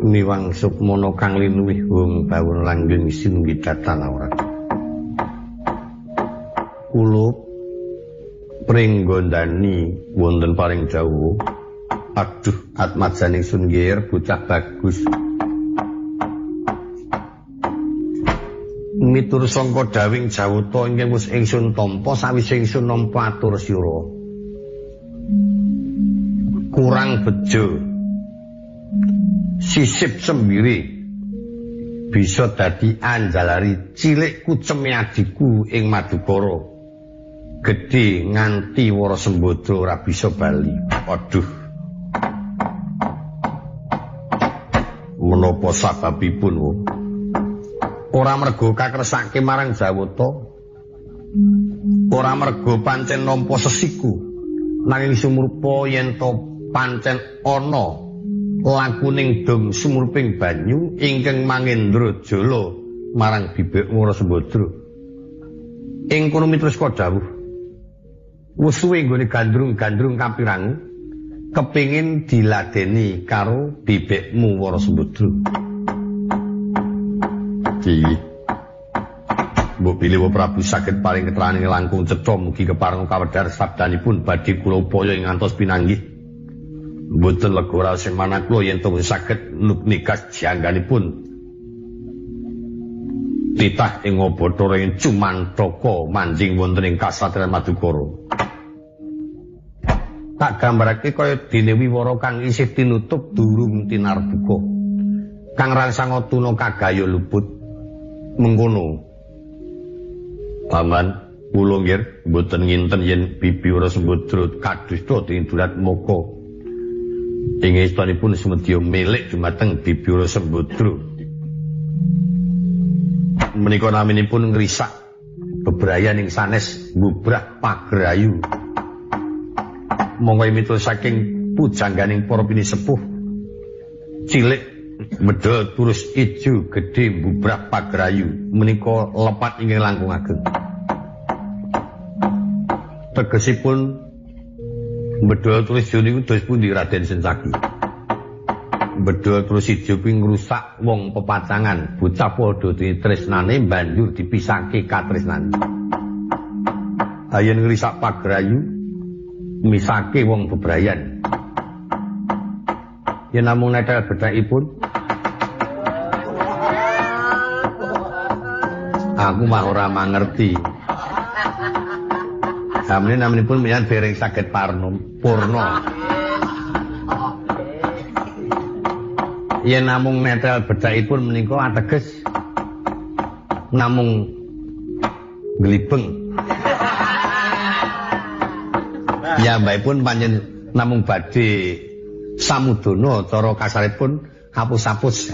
miwang Sukmana kang linuwih wong bawon langgeng singgidatan awrat. Kula pringgondani wonten paring dawuh, aduh atmajaning sun nggih bocah bagus. Mitur sangka dawing jawata ingkang wis ingsun tampa sawise ingsun nampa atur sira. Kurang bejo. Sisip sembiri bisa dadi anjalari cilik kuceme adiku ing Madukara. Gedhe nganti Wara Sembadra ora bisa bali. Waduh. Menapa sababipun, wo? Ora merga kakresake marang Jawata. Ora merga pancen nampa sesiku. Nanging sumurpa yen to pancen ana lakuning dong sumurping banyu ingkang mangendra jala marang bibek Wara Sembadra. Ing kono mitres dawuh. Wis suwe nggone gandrung-gandrung kapirang kepingin diladeni karo bibekmu Wara Sembadra. Ki Mbok pilih Prabu saged paring keterangan langkung cetha mugi kepareng kawedhar sabdanipun badhe kula upaya ngantos pinanggih. Mboten lega sing manah kula yen to saged nuknikas jangganipun titah ing Bathara ing Cumantaka manjing wonten ing kasatriyan Madukara. Tak gambarake kaya dene wiwara kang isih tinutup durung tinarbuka. Kang rangsang tuna kagaya luput. Mengkono. Paman, kula nggih mboten nginten yen Bibi Wara Sembadra kadusta tindurat maka. Ing istanipun sumedya milik dumateng Bibi Wara Sembadra. Menika naminipun ngrisak bebrayan ing sanes ngubrah pagrayu. Monggo miturut saking pujangganing para pinisepuh cilik medhol turus ijo gedhe mbubrah pagrayu menika lepat inggih langkung ageng. Tegesipun medhol turus ijo niku dos pundi Raden Sencaki? Medhol turus ijo kuwi ngrusak wong pepacangan, bocah padha tresnane banjur dipisake katresnane. Ayen ngrisak pagrayu misake wong bebrayan. Yen namung netel bedhakipun aku mah ora mangerti. Samene naminipun meyan dereng saged purna. Yen namung netel bedhakipun menika ateges namung glibeng. Ya mbakipun panjen namung badhe samudana cara kasaripun hapus-hapus.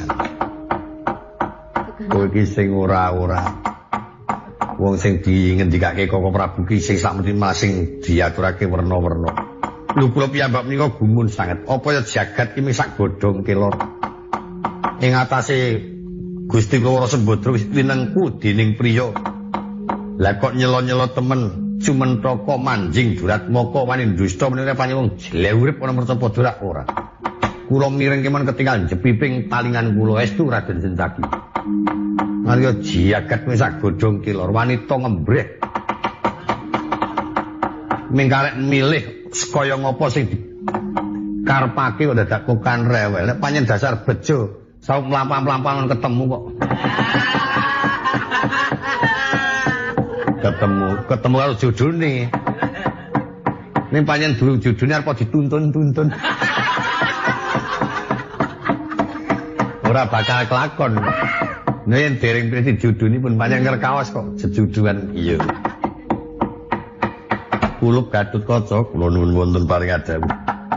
Kowe iki sing ora-ora. Wong sing dingendikake Koko Prabu ki sing sakmenika masing diaturake werna-werna. Lho kula piyambak menika gumun sanget. Apa ya jagat iki sak godhong kelor. Ing atase Gusti Wara Sembadra wis winengku dening priya. Lah kok nyelo-nyelo temen Cumantaka manjing durat maka wani dusta menika panjenengan jle urip ana mertapa durak ora. Kula miring keman ketinggal jepiping talingan kula estu Raden Sencaki. Nalika jagat wis sak godhong kilor wanita ngembreh. Mengkarek milih kaya ngapa sing dikarepake kok dadak kokan rewel. Nek panjen dasar bejo, sauk mlampah-mlampah ketemu kok. ketemu karo jodone. Ning panjen durung jodone arep dituntun-tuntun. Ora bakal kelakon. Nek yen dereng priti jodone pun panjen ngerkaos kok jejuduan iya. Kulup Gatotkaca kula nuwun wonten paring dawuh.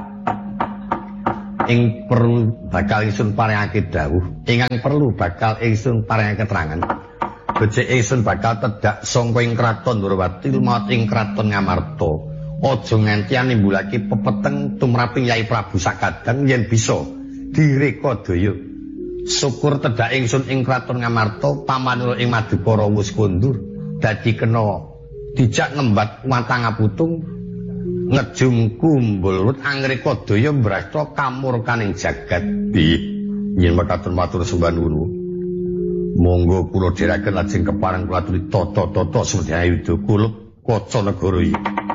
Ing perlu bakal ingsun paringake dawuh, ingkang perlu bakal ingsun paringake keterangan. Becik ingsun bakal tedhak sangka ing kraton Ndrawati lumawat ing kraton Ngamarta. Aja nganti nimbulake pepeteng tumraping Yai Prabu sakadang yen bisa direka daya. Syukur tedhak ingsun ing kraton Ngamarta pamanula ing Madukara wis kondur dadi kena dijak ngembat watang aputung ngejum kumbul lut angreka daya mbrasta kamurkaning jagat. Yen mekaten matur sembah nuwun. Monggo kula dherekaken lajeng kepareng klaturi tata-tata semedya ayuda kulub kaca negara iki.